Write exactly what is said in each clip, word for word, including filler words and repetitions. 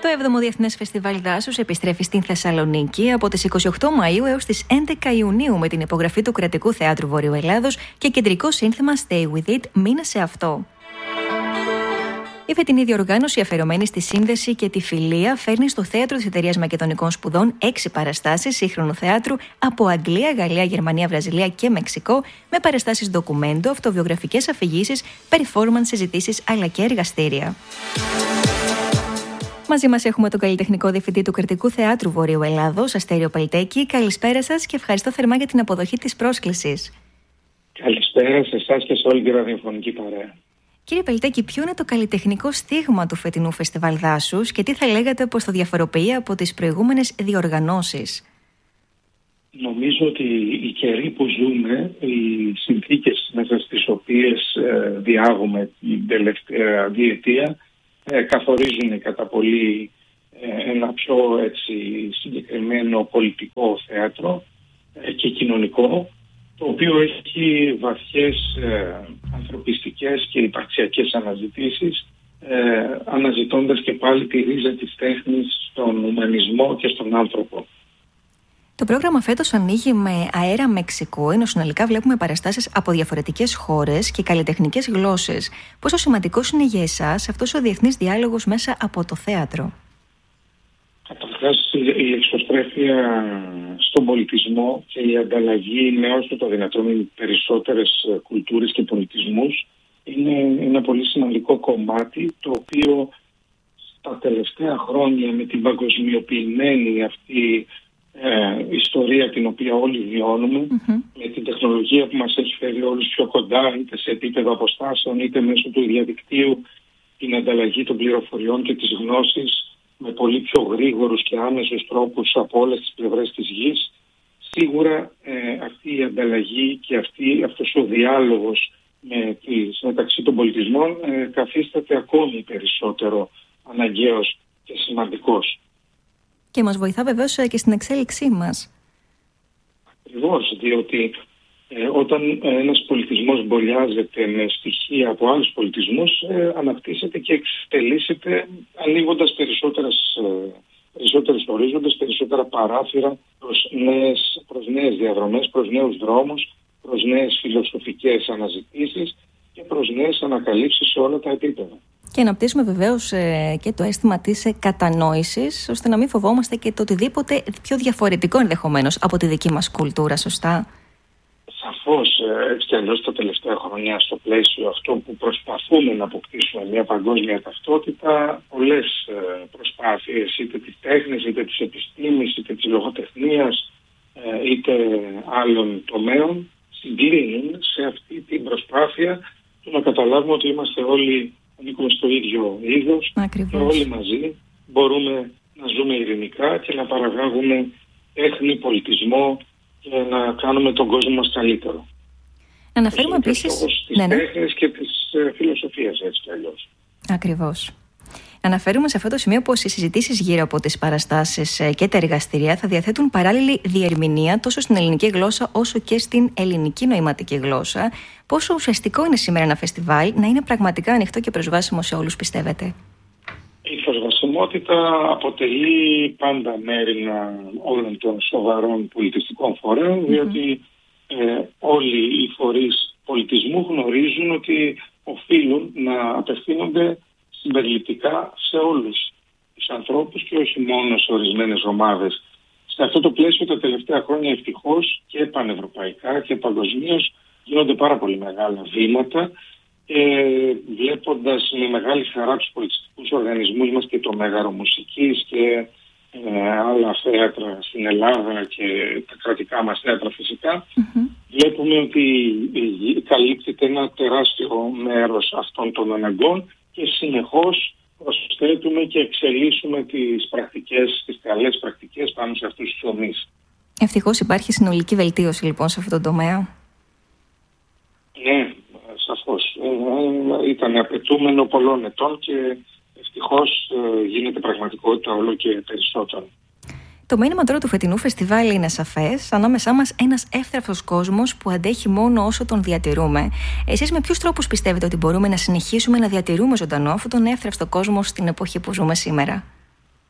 Το έβδομο Διεθνές Φεστιβάλ Δάσους επιστρέφει στην Θεσσαλονίκη από τις είκοσι οκτώ Μαΐου έως τις έντεκα Ιουνίου με την υπογραφή του Κρατικού Θεάτρου Βορείου Ελλάδος και κεντρικό σύνθεμα Stay with it, μείνε σε αυτό. Η φετινή διοργάνωση, αφιερωμένη στη σύνδεση και τη φιλία, φέρνει στο θέατρο της Εταιρείας Μακεδονικών Σπουδών έξι παραστάσεις σύγχρονου θεάτρου από Αγγλία, Γαλλία, Γερμανία, Βραζιλία και Μεξικό, με παραστάσεις ντοκουμέντο, αυτοβιογραφικές αφηγήσεις, performance, συζητήσεις αλλά και εργαστήρια. Μαζί μας έχουμε τον καλλιτεχνικό διευθυντή του Κρατικού Θεάτρου Βορείου Ελλάδος, Αστέριο Παλτέκη. Καλησπέρα σας και ευχαριστώ θερμά για την αποδοχή της πρόσκλησης. Καλησπέρα σε εσάς και σε όλη τη ραδιοφωνική παρέα. Κύριε Παλτέκη, ποιο είναι το καλλιτεχνικό στίγμα του φετινού Φεστιβάλ Δάσους και τι θα λέγατε πως το διαφοροποιεί από τις προηγούμενες διοργανώσεις? Νομίζω ότι οι καιροί που ζούμε, οι συνθήκες μέσα στις οποίες ε, διάγουμε την τελευταία διετία, ε, καθορίζουν κατά πολύ ε, ένα πιο έτσι, συγκεκριμένο πολιτικό θέατρο ε, και κοινωνικό, το οποίο έχει βαθιές ε, ανθρωπιστικές και υπαρξιακές αναζητήσεις, ε, αναζητώντας και πάλι τη ρίζα της τέχνης στον ουμανισμό και στον άνθρωπο. Το πρόγραμμα φέτος ανοίγει με αέρα Μεξικό, ενώ συνολικά βλέπουμε παραστάσεις από διαφορετικές χώρες και καλλιτεχνικές γλώσσες. Πόσο σημαντικός είναι για εσάς αυτός ο διεθνής διάλογος μέσα από το θέατρο? Καταρχάς, η εξωστρέφεια στον πολιτισμό και η ανταλλαγή με όσο το δυνατόν περισσότερες κουλτούρες και πολιτισμούς είναι ένα πολύ σημαντικό κομμάτι, το οποίο στα τελευταία χρόνια με την παγκοσμιοποιημένη αυτή ε, ιστορία την οποία όλοι βιώνουμε, mm-hmm. με την τεχνολογία που μας έχει φέρει όλους πιο κοντά, είτε σε επίπεδο αποστάσεων είτε μέσω του διαδικτύου, την ανταλλαγή των πληροφοριών και της γνώσης με πολύ πιο γρήγορους και άμεσους τρόπους από όλες τις πλευρές της γης, σίγουρα ε, αυτή η ανταλλαγή και αυτή, αυτός ο διάλογος με τις, μεταξύ των πολιτισμών ε, καθίσταται ακόμη περισσότερο αναγκαίος και σημαντικός. Και μας βοηθά βεβαίως και στην εξέλιξή μας. Ακριβώς, διότι ε, όταν ένας πολιτισμός μπολιάζεται με στοιχεία από άλλους πολιτισμούς, ε, αναπτύσσεται και εξελίσσεται ανοίγοντας περισσότερες, ε, περισσότερες ορίζοντες, περισσότερα παράθυρα προς νέες, προς νέες διαδρομές, προς νέους δρόμους, προς νέες φιλοσοφικές αναζητήσεις και προς νέες ανακαλύψεις σε όλα τα επίπεδα. Και αναπτύσσουμε βεβαίως ε, και το αίσθημα της ε, κατανόησης, ώστε να μην φοβόμαστε και το οτιδήποτε πιο διαφορετικό ενδεχομένως από τη δική μας κουλτούρα, σωστά? Σαφώς, έτσι κι αλλιώς τα τελευταία χρόνια στο πλαίσιο αυτό που προσπαθούμε να αποκτήσουμε μια παγκόσμια ταυτότητα, πολλές προσπάθειες είτε της τέχνης, είτε της επιστήμης, είτε της λογοτεχνίας, είτε άλλων τομέων συγκλίνουν σε αυτή την προσπάθεια του να καταλάβουμε ότι είμαστε όλοι, ανήκουμε στο ίδιο είδος. Ακριβώς. Και όλοι μαζί μπορούμε να ζούμε ειρηνικά και να παραγάγουμε τέχνη, πολιτισμό και να κάνουμε τον κόσμο μας καλύτερο. Να αναφέρουμε επίσης της ναι, ναι. τέχνης και της ε, φιλοσοφίας, έτσι κι αλλιώς. Ακριβώς. Να αναφέρουμε σε αυτό το σημείο πως οι συζητήσεις γύρω από τις παραστάσεις και τα εργαστηριά θα διαθέτουν παράλληλη διερμηνία τόσο στην ελληνική γλώσσα όσο και στην ελληνική νοηματική γλώσσα. Πόσο ουσιαστικό είναι σήμερα ένα φεστιβάλ να είναι πραγματικά ανοιχτό και προσβάσιμο σε όλους, πιστεύετε? Η προσβασιμότητα αποτελεί πάντα μέρημνα όλων των σοβαρών πολιτιστικών φορέων, mm-hmm. διότι ε, όλοι οι φορείς πολιτισμού γνωρίζουν ότι οφείλουν να απευθύνονται συμπεριληπτικά σε όλους τους ανθρώπους και όχι μόνο σε ορισμένες ομάδες. Σε αυτό το πλαίσιο τα τελευταία χρόνια ευτυχώς και πανευρωπαϊκά και παγκοσμίως γίνονται πάρα πολύ μεγάλα βήματα. Ε, βλέποντας με μεγάλη χαρά τους πολιτιστικούς οργανισμούς μας και το Μέγαρο Μουσικής και ε, άλλα θέατρα στην Ελλάδα και τα κρατικά μας θέατρα φυσικά, mm-hmm. βλέπουμε ότι καλύπτεται ένα τεράστιο μέρος αυτών των αναγκών και συνεχώς προσθέτουμε και εξελίσσουμε τις πρακτικές, τις καλές πρακτικές πάνω σε αυτούς τους τομείς. Ευτυχώς υπάρχει συνολική βελτίωση λοιπόν σε αυτό το τομέα. Ναι, σαφώς. Ήταν απαιτούμενο πολλών ετών και ευτυχώς γίνεται πραγματικότητα όλο και περισσότερο. Το μήνυμα τώρα του φετινού φεστιβάλ είναι σαφές. Ανάμεσά μας ένας εύθραυστος κόσμος που αντέχει μόνο όσο τον διατηρούμε. Εσείς με ποιους τρόπους πιστεύετε ότι μπορούμε να συνεχίσουμε να διατηρούμε ζωντανό αυτόν τον εύθραυστο κόσμο στην εποχή που ζούμε σήμερα?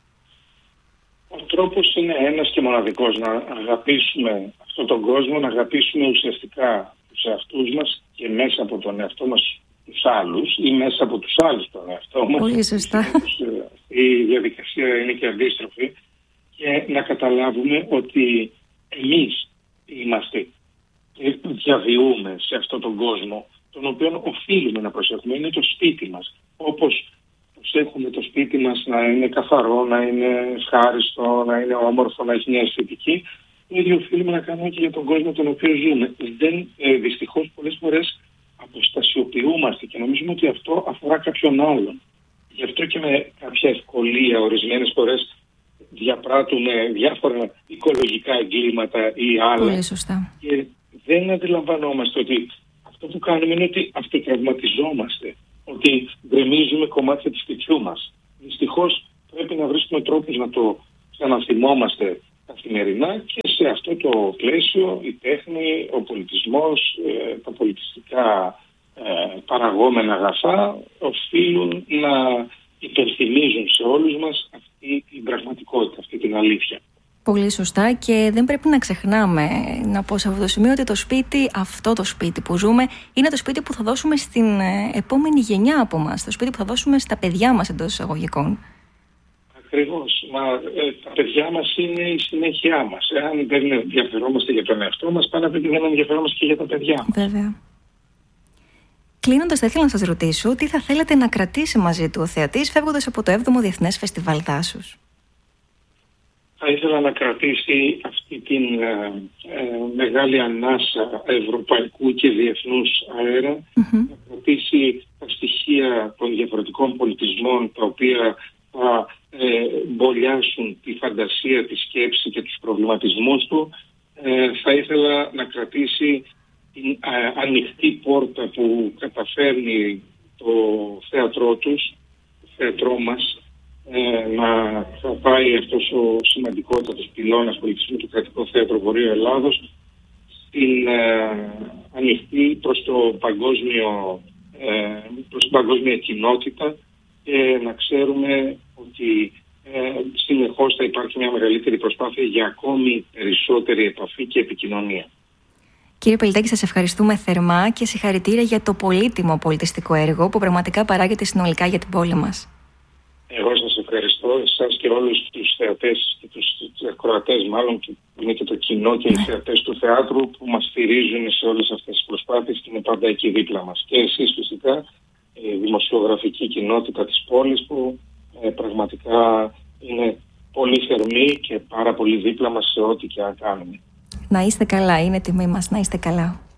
τρόπος είναι ένας και μοναδικός, να αγαπήσουμε αυτόν τον κόσμο, να αγαπήσουμε ουσιαστικά τους εαυτούς μας και μέσα από τον εαυτό μας τους άλλους ή μέσα από τους άλλους τον εαυτό μας. Πολύ σωστά. Η διαδικασία είναι και αντίστροφη, και να καταλάβουμε ότι εμείς είμαστε και διαβιούμε σε αυτόν τον κόσμο, τον οποίο οφείλουμε να προσέχουμε. Είναι το σπίτι μας. Όπως προσέχουμε το σπίτι μας να είναι καθαρό, να είναι ευχάριστο, να είναι όμορφο, να έχει μια αισθητική, το ίδιο οφείλουμε να κάνουμε και για τον κόσμο τον οποίο ζούμε. Δεν, ε, δυστυχώς πολλές φορές αποστασιοποιούμαστε και νομίζουμε ότι αυτό αφορά κάποιον άλλον. Γι' αυτό και με κάποια ευκολία ορισμένες φορές διαπράττουμε διάφορα οικολογικά εγκλήματα ή άλλα. Πολύ σωστά. Και δεν αντιλαμβανόμαστε ότι αυτό που κάνουμε είναι ότι αυτοτραυματιζόμαστε, ότι γκρεμίζουμε κομμάτια του σπιτιού μας. Δυστυχώς πρέπει να βρίσκουμε τρόπους να το ξαναθυμόμαστε καθημερινά, και σε αυτό το πλαίσιο η τέχνη, ο πολιτισμός, τα πολιτιστικά παραγόμενα αγαθά οφείλουν να υπενθυμίζουν σε όλους μας αυτή την πραγματικότητα, αυτή την αλήθεια. Πολύ σωστά, και δεν πρέπει να ξεχνάμε, να πω σε αυτό το σημείο, ότι το σπίτι, αυτό το σπίτι που ζούμε, είναι το σπίτι που θα δώσουμε στην επόμενη γενιά από μας, το σπίτι που θα δώσουμε στα παιδιά μας, εντός εισαγωγικών. Ακριβώς. Μα ε, τα παιδιά μας είναι η συνέχειά μας. Εάν δεν ενδιαφερόμαστε για τον εαυτό μας, πάνω απ' όλα δεν ενδιαφερόμαστε και για τα παιδιά μας. Βέβαια. Κλείνοντας, θα ήθελα να σας ρωτήσω τι θα θέλετε να κρατήσει μαζί του ο θεατής φεύγοντας από το έβδομο Διεθνές Φεστιβάλ Δάσους. Θα ήθελα να κρατήσει αυτή την ε, ε, μεγάλη ανάσα ευρωπαϊκού και διεθνούς αέρα, mm-hmm. να κρατήσει τα στοιχεία των διαφορετικών πολιτισμών, τα οποία θα ε, μπολιάσουν τη φαντασία, τη σκέψη και τους προβληματισμούς του. Ε, θα ήθελα να κρατήσει την α, ανοιχτή πόρτα που καταφέρνει το θέατρό τους, το θέατρό μας, ε, να θα πάει αυτός ο σημαντικότατος πυλώνας πολιτισμού του Κρατικό Θέατρο Βορείου Ελλάδος στην ε, ανοιχτή προς το παγκόσμιο, ε, προς την παγκόσμια κοινότητα, και να ξέρουμε ότι ε, συνεχώς θα υπάρχει μια μεγαλύτερη προσπάθεια για ακόμη περισσότερη επαφή και επικοινωνία. Κύριε Πελετάκη, σας ευχαριστούμε θερμά και συγχαρητήρια για το πολύτιμο πολιτιστικό έργο που πραγματικά παράγεται συνολικά για την πόλη μας. Εγώ σας ευχαριστώ, εσάς και όλους τους θεατές και τους ακροατές, μάλλον, που είναι και το κοινό και οι θεατές του θεάτρου, που μας στηρίζουν σε όλες αυτές τις προσπάθειες και είναι πάντα εκεί δίπλα μας. Και εσείς φυσικά, η δημοσιογραφική κοινότητα της πόλης, που ε, πραγματικά είναι πολύ θερμή και πάρα πολύ δίπλα μας σε ό,τι και αν κάνουμε. Να είστε καλά, είναι τιμή μας, να είστε καλά.